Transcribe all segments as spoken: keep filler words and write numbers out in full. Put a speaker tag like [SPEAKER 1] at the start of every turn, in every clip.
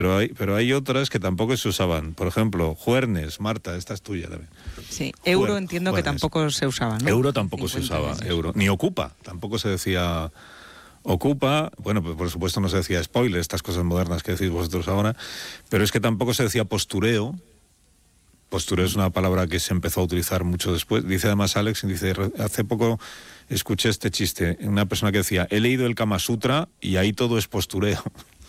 [SPEAKER 1] Pero hay, pero hay otras que tampoco se usaban. Por ejemplo, juernes, Marta, esta es tuya también.
[SPEAKER 2] Sí, euro
[SPEAKER 1] Juer,
[SPEAKER 2] entiendo
[SPEAKER 1] juernes.
[SPEAKER 2] que tampoco se usaba, ¿no?
[SPEAKER 1] Euro tampoco se usaba, euro. Ni ocupa, tampoco se decía ocupa. Bueno, pues por supuesto no se decía spoiler, estas cosas modernas que decís vosotros ahora, pero es que tampoco se decía postureo. Postureo es una palabra que se empezó a utilizar mucho después. Dice además Alex, dice, hace poco escuché este chiste, una persona que decía, he leído el Kama Sutra y ahí todo es postureo.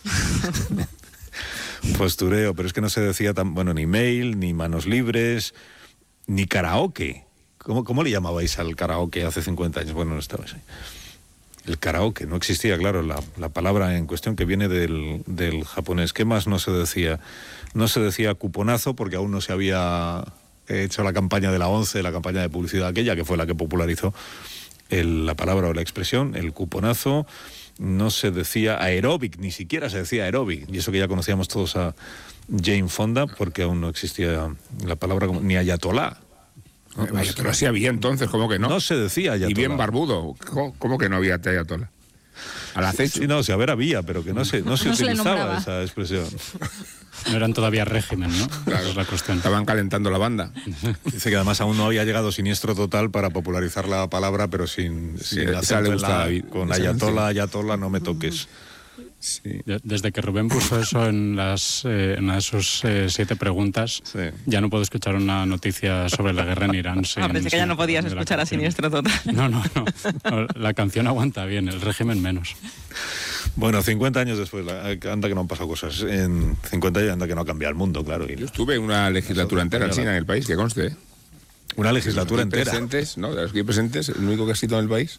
[SPEAKER 1] Postureo, pero es que no se decía tan, bueno, ni mail, ni manos libres, ni karaoke. ¿Cómo, cómo le llamabais al karaoke hace cincuenta años? Bueno, no estabais ahí. El karaoke, no existía, claro, la, la palabra en cuestión que viene del, del japonés. ¿Qué más no se decía? No se decía cuponazo porque aún no se había hecho la campaña de la ONCE, la campaña de publicidad aquella, que fue la que popularizó el, la palabra o la expresión, el cuponazo. No se decía aeróbic, ni siquiera se decía aeróbic, y eso que ya conocíamos todos a Jane Fonda, porque aún no existía la palabra como, ni ayatolá.
[SPEAKER 3] ¿No? Eh, ayatolá sí había entonces, ¿cómo que no?
[SPEAKER 1] No se decía ayatolá.
[SPEAKER 3] Y bien barbudo, ¿cómo, cómo que no había ayatolá? Al acecho.
[SPEAKER 1] Sí, no, sí, a ver, había, pero que no se, no se
[SPEAKER 2] no
[SPEAKER 1] utilizaba
[SPEAKER 2] se
[SPEAKER 1] esa expresión.
[SPEAKER 4] No eran todavía régimen, ¿no?
[SPEAKER 3] Claro,
[SPEAKER 4] es la cuestión.
[SPEAKER 3] Estaban calentando la banda.
[SPEAKER 1] Dice que además aún no había llegado Siniestro Total para popularizar la palabra, pero sin,
[SPEAKER 3] Sí,
[SPEAKER 1] sin
[SPEAKER 3] esa le gustaba,
[SPEAKER 1] la, con
[SPEAKER 3] esa
[SPEAKER 1] ayatola, ayatola, no me toques.
[SPEAKER 3] Sí.
[SPEAKER 4] Desde que Rubén puso eso en las eh, en esos eh, siete preguntas,
[SPEAKER 1] Sí.
[SPEAKER 4] ya no puedo escuchar una noticia sobre la guerra en Irán. Sin,
[SPEAKER 2] Ah, pensé que ya no podías escuchar a Siniestro Total.
[SPEAKER 4] No, no, no, no. La canción aguanta bien, el régimen menos.
[SPEAKER 1] Bueno, cincuenta años después, anda que no han pasado cosas. En cincuenta años anda que no ha cambiado el mundo, claro. Y
[SPEAKER 3] Yo estuve en una legislatura entera en China, en el país, que conste. ¿eh?
[SPEAKER 1] una legislatura
[SPEAKER 3] De los
[SPEAKER 1] entera.
[SPEAKER 3] presentes, ¿no? De los que presentes, el único que ha sido en el país.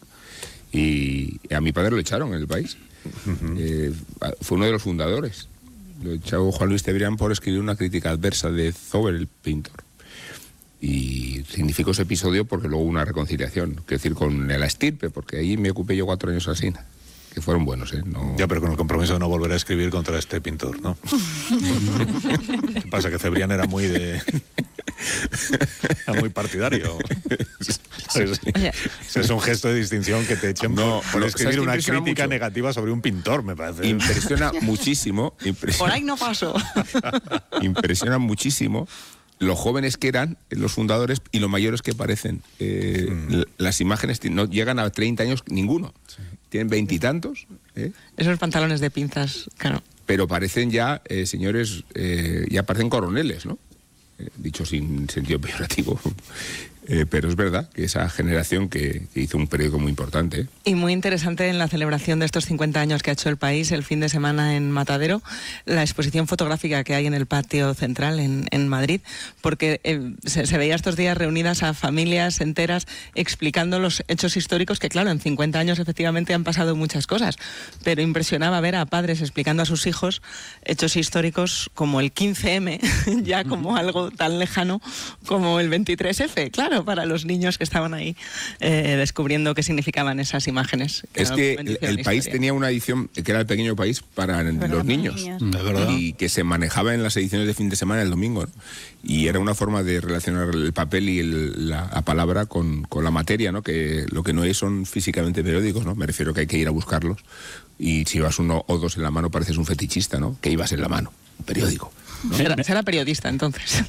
[SPEAKER 3] Y a mi padre lo echaron en el país. Uh-huh. eh, fue uno de los fundadores. Lo echó Juan Luis Cebrián por escribir una crítica adversa de Zober, el pintor. Y significó ese episodio porque luego hubo una reconciliación, es decir, con la estirpe, porque ahí me ocupé yo cuatro años así, que fueron buenos, ¿eh? No...
[SPEAKER 1] Ya, pero con el compromiso de no volver a escribir contra este pintor, ¿no? ¿Qué pasa? Que Cebrián era muy de... era muy partidario.
[SPEAKER 2] Oye.
[SPEAKER 1] Es un gesto de distinción que te echen
[SPEAKER 3] No,
[SPEAKER 1] por
[SPEAKER 3] no,
[SPEAKER 1] escribir
[SPEAKER 3] ¿sabes qué
[SPEAKER 1] una
[SPEAKER 3] impresiona
[SPEAKER 1] crítica
[SPEAKER 3] mucho?
[SPEAKER 1] negativa sobre un pintor, me parece.
[SPEAKER 3] Impresiona muchísimo. Impresiona,
[SPEAKER 2] Por ahí no pasó.
[SPEAKER 3] impresiona muchísimo lo jóvenes que eran los fundadores y lo mayores que parecen. Eh, mm. Las imágenes no llegan a treinta años ninguno. Sí. Tienen veintitantos. ¿eh?
[SPEAKER 2] Esos pantalones de pinzas, claro.
[SPEAKER 3] Pero parecen ya, eh, señores, eh, ya parecen coroneles, ¿no? Eh, dicho sin sentido peyorativo. Eh, pero es verdad que esa generación que, que hizo un periódico muy importante. ¿eh?
[SPEAKER 2] Y muy interesante en la celebración de estos cincuenta años que ha hecho el país el fin de semana en Matadero, la exposición fotográfica que hay en el patio central en, en Madrid, porque eh, se, se veía estos días reunidas a familias enteras explicando los hechos históricos que, claro, en cincuenta años efectivamente han pasado muchas cosas, pero impresionaba ver a padres explicando a sus hijos hechos históricos como el quince eme, ya como algo tan lejano como el veintitrés efe, claro, para los niños que estaban ahí eh, descubriendo qué significaban esas imágenes.
[SPEAKER 3] Que es que el, el país tenía una edición que era el pequeño país para los niños,
[SPEAKER 1] niños.
[SPEAKER 3] Y que se manejaba en las ediciones de fin de semana el domingo, ¿no? Y era una forma de relacionar el papel y el, la, la palabra con, con la materia, ¿no? Que lo que no es son físicamente periódicos, ¿no? Me refiero que hay que ir a buscarlos, y si llevas uno o dos en la mano pareces un fetichista, ¿no? Que ibas en la mano, un periódico. ¿no?
[SPEAKER 2] Será, será periodista, entonces.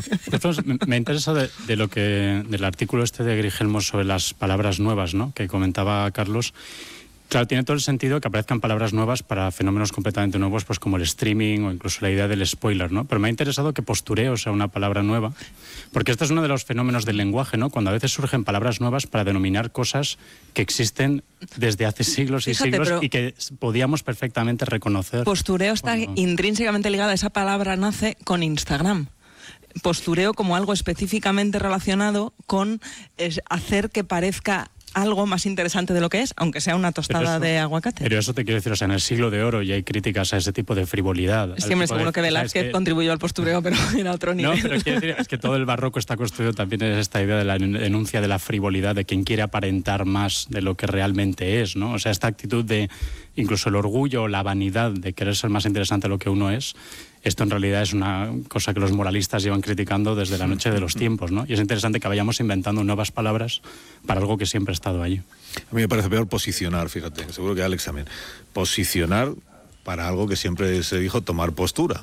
[SPEAKER 4] Me, me interesa de, de lo que del artículo este de Grigelmo sobre las palabras nuevas, ¿no? Que comentaba Carlos. Claro, tiene todo el sentido que aparezcan palabras nuevas para fenómenos completamente nuevos, pues como el streaming o incluso la idea del spoiler, ¿no? Pero me ha interesado que postureo sea una palabra nueva, porque este es uno de los fenómenos del lenguaje, ¿no? Cuando a veces surgen palabras nuevas para denominar cosas que existen desde hace siglos y
[SPEAKER 2] Fíjate,
[SPEAKER 4] siglos
[SPEAKER 2] pero
[SPEAKER 4] y que podíamos perfectamente reconocer.
[SPEAKER 2] Postureo está
[SPEAKER 4] no.
[SPEAKER 2] intrínsecamente ligada, esa palabra nace con Instagram. Postureo como algo específicamente relacionado con es, hacer que parezca algo más interesante de lo que es, aunque sea una tostada
[SPEAKER 4] eso,
[SPEAKER 2] de aguacate.
[SPEAKER 4] Pero eso te quiero decir, o sea, en el siglo de oro ya hay críticas a ese tipo de frivolidad.
[SPEAKER 2] Sí, hombre, seguro
[SPEAKER 4] de,
[SPEAKER 2] que Velázquez
[SPEAKER 4] que...
[SPEAKER 2] contribuyó al postureo, pero era otro nivel.
[SPEAKER 4] No, pero quiero decir, es que todo el barroco está construido también en esta idea de la denuncia de la frivolidad, de quien quiere aparentar más de lo que realmente es, ¿no? O sea, esta actitud de incluso el orgullo o la vanidad de querer ser más interesante de lo que uno es. Esto en realidad es una cosa que los moralistas llevan criticando desde la noche de los tiempos, ¿no? Y es interesante que vayamos inventando nuevas palabras para algo que siempre ha estado allí.
[SPEAKER 1] A mí me parece peor posicionar, fíjate, seguro que Alex también. Posicionar para algo que siempre se dijo tomar postura.